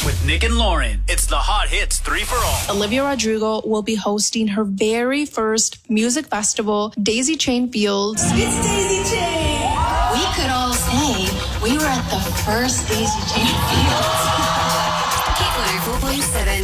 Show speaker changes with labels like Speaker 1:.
Speaker 1: with Nick and Lauren. It's the Hot Hits 3-for-All.
Speaker 2: Olivia Rodrigo will be hosting her very first music festival, Daisy Chain Fields.
Speaker 3: It's Daisy Chain!
Speaker 4: We could all say we were at the first Daisy Chain Fields. Hit 104.7